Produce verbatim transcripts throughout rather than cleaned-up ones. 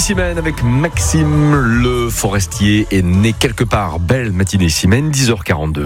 Ici Mène avec Maxime Le Forestier est né quelque part. Belle matinée ici Mène, dix heures quarante-deux.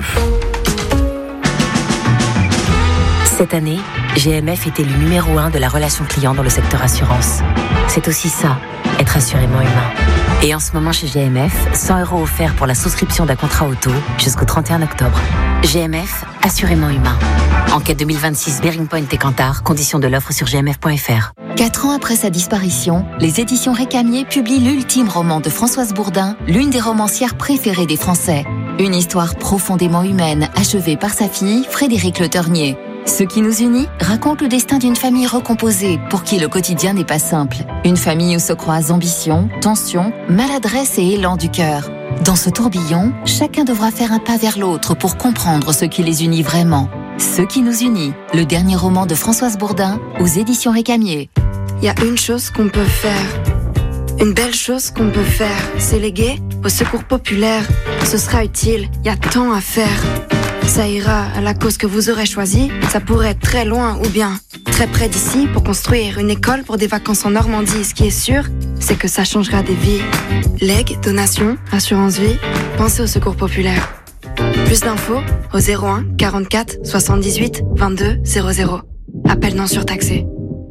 Cette année, G M F est élu numéro un de la relation client dans le secteur assurance. C'est aussi ça, être assurément humain. Et en ce moment chez G M F, cent euros offerts pour la souscription d'un contrat auto jusqu'au trente et un octobre. G M F, assurément humain. Enquête deux mille vingt-six, Bearing Point et Kantar, conditions de l'offre sur g m f point f r. Quatre ans après sa disparition, les éditions Récamier publient l'ultime roman de Françoise Bourdin, l'une des romancières préférées des Français. Une histoire profondément humaine, achevée par sa fille, Frédérique Le Ternier. Ce qui nous unit raconte le destin d'une famille recomposée, pour qui le quotidien n'est pas simple. Une famille où se croisent ambition, tension, maladresse et élan du cœur. Dans ce tourbillon, chacun devra faire un pas vers l'autre pour comprendre ce qui les unit vraiment. Ce qui nous unit, le dernier roman de Françoise Bourdin, aux éditions Récamier. Il y a une chose qu'on peut faire, une belle chose qu'on peut faire, c'est léguer au secours populaire. Ce sera utile, il y a tant à faire. Ça ira à la cause que vous aurez choisie, ça pourrait être très loin ou bien très près d'ici pour construire une école pour des vacances en Normandie. Ce qui est sûr, c'est que ça changera des vies. Legs, donations, assurance vie, pensez au secours populaire. Plus d'infos au zéro un quarante-quatre soixante-dix-huit vingt-deux zéro zéro. Appel non surtaxé.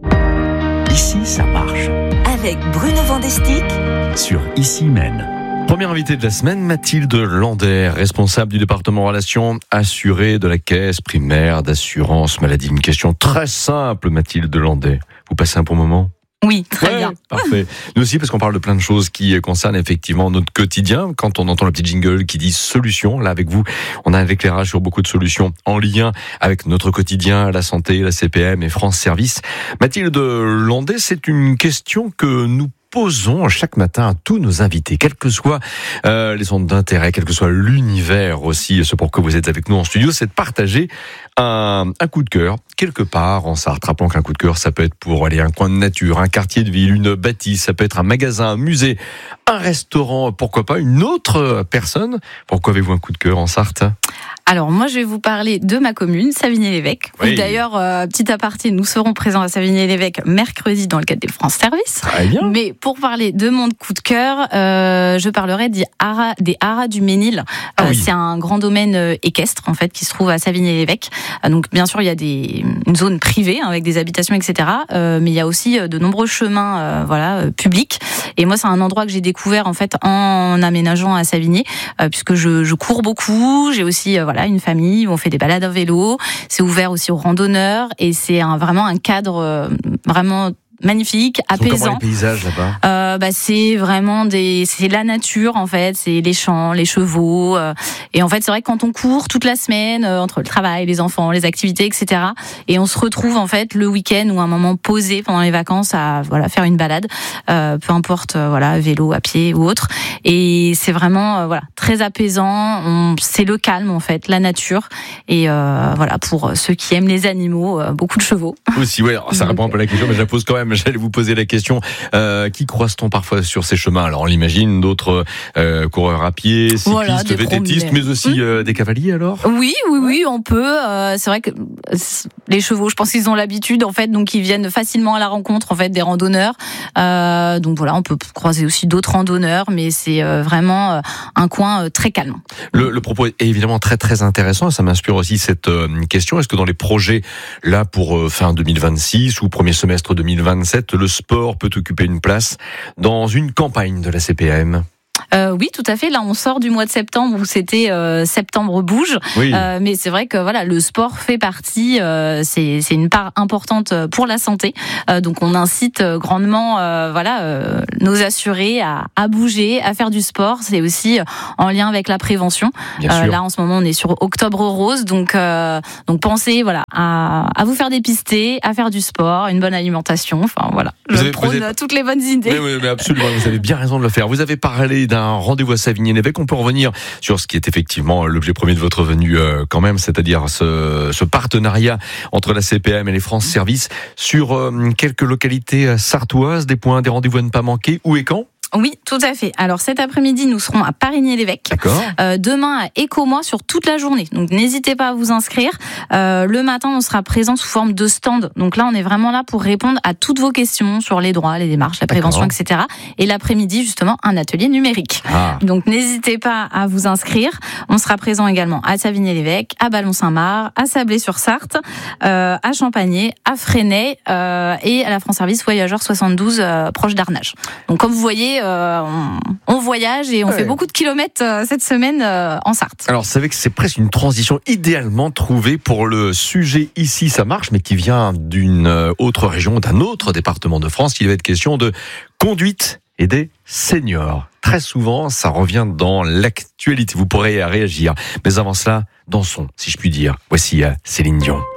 Ici, ça marche. Avec Bruno Vandestick Sur Ici Mène. Première invitée de la semaine, Mathilde Lander, responsable du département relations assurées de la caisse primaire d'assurance maladie. Une question très simple, Mathilde Lander. Vous passez un bon moment ? Oui, très ouais, bien. Parfait. Nous aussi, parce qu'on parle de plein de choses qui concernent effectivement notre quotidien. Quand on entend le petit jingle qui dit solutions, là avec vous, on a un éclairage sur beaucoup de solutions en lien avec notre quotidien, la santé, la C P M et France Service. Mathilde Landais, c'est une question que nous posons chaque matin à tous nos invités, quels que soient euh, les centres d'intérêt, quel que soit l'univers aussi, ce pour que vous êtes avec nous en studio, c'est de partager un, un coup de cœur, quelque part en Sarthe. Rappelons qu'un coup de cœur, ça peut être pour aller un coin de nature, un quartier de ville, une bâtisse, ça peut être un magasin, un musée, un restaurant, pourquoi pas une autre personne. Pourquoi avez-vous un coup de cœur en Sarthe ? Alors moi je vais vous parler de ma commune, Savigny-l'Évêque. Oui. D'ailleurs, euh, petit aparté, nous serons présents à Savigny-l'Évêque mercredi dans le cadre des France Service. Très bien. Mais pour parler de mon coup de cœur, euh, je parlerai des haras, des haras du Ménil. Ah euh, oui. C'est un grand domaine euh, équestre en fait qui se trouve à Savigny-l'Évêque. Euh, donc bien sûr il y a des, une zone privée hein, avec des habitations et cetera. Euh, mais il y a aussi euh, de nombreux chemins euh, voilà euh, publics. Et moi c'est un endroit que j'ai découvert en fait en aménageant à Savigny, euh, puisque je, je cours beaucoup. J'ai aussi euh, voilà une famille où on fait des balades à vélo. C'est ouvert aussi aux randonneurs et c'est un, vraiment un cadre euh, vraiment magnifique, apaisant. Comment les paysages là-bas ? Euh, bah c'est vraiment des, c'est la nature en fait, c'est les champs, les chevaux, euh, et en fait c'est vrai que quand on court toute la semaine euh, entre le travail, les enfants, les activités, et cetera. Et on se retrouve en fait le week-end ou un moment posé pendant les vacances à voilà faire une balade, euh, peu importe euh, voilà vélo, à pied ou autre. Et c'est vraiment euh, voilà très apaisant. On, c'est le calme en fait, la nature. Et euh, voilà pour ceux qui aiment les animaux, euh, beaucoup de chevaux. Aussi, ouais. Alors, ça répond un peu à la question, mais je la pose quand même. J'allais vous poser la question. Euh, qui croise-t-on parfois sur ces chemins ? Alors, on l'imagine, d'autres euh, coureurs à pied, cyclistes, Voilà, des vététistes, promeneurs. mais aussi euh, des cavaliers, alors ? Oui, oui, oui, on peut. Euh, c'est vrai que les chevaux, je pense qu'ils ont l'habitude, en fait, donc ils viennent facilement à la rencontre, en fait, des randonneurs. Euh, donc voilà, on peut croiser aussi d'autres randonneurs, mais c'est euh, vraiment euh, un coin euh, très calme. Le, le propos est évidemment très très intéressant. Ça m'inspire aussi cette euh, question. Est-ce que dans les projets là pour euh, fin deux mille vingt-six ou premier semestre deux mille vingt-sept, le sport peut occuper une place dans une campagne de la C P M ? Euh, oui, tout à fait. Là, on sort du mois de septembre où c'était euh, septembre bouge. Oui. Euh, mais c'est vrai que voilà, le sport fait partie. Euh, c'est, c'est une part importante pour la santé. Euh, donc, on incite grandement, euh, voilà, euh, nos assurés à, à bouger, à faire du sport. C'est aussi en lien avec la prévention. Bien Euh, sûr. là, en ce moment, on est sur Octobre Rose, donc euh, donc pensez, voilà, à, à vous faire dépister, à faire du sport, une bonne alimentation. Enfin voilà, Vous je avez- prône vous avez- toutes les bonnes idées. Oui, oui, mais absolument, vous avez bien raison de le faire. Vous avez parlé d'un rendez-vous à Savigny-l'Évêque. On peut revenir sur ce qui est effectivement l'objet premier de votre venue euh, quand même, c'est-à-dire ce, ce partenariat entre la C P M et les France Service sur euh, quelques localités sartoises, des points, des rendez-vous à ne pas manquer. Où et quand ? Oui, tout à fait. Alors cet après-midi, nous serons à Parigny-l'Évêque. D'accord. Euh, demain à Éco-moi sur toute la journée. Donc n'hésitez pas à vous inscrire. Euh, le matin, on sera présent sous forme de stand. Donc là, on est vraiment là pour répondre à toutes vos questions sur les droits, les démarches, la prévention, D'accord. et cetera. Et l'après-midi, justement, un atelier numérique. Ah. Donc n'hésitez pas à vous inscrire. On sera présent également à Savigny-l'Évêque, à Ballon-Saint-Marc, à Sablé-sur-Sarthe, euh, à Champagné, à Fresnay euh, et à la France Service Voyageurs soixante-douze euh, proche d'Arnage. Donc comme vous voyez, euh, on, on voyage et on ouais. fait beaucoup de kilomètres euh, cette semaine euh, en Sarthe. Alors, vous savez que c'est presque une transition idéalement trouvée pour le sujet Ici ça marche, mais qui vient d'une autre région, d'un autre département de France. Il va être question de conduite et des seniors. Très souvent, ça revient dans l'actualité. Vous pourrez réagir. Mais avant cela, dansons, si je puis dire. Voici Céline Dion.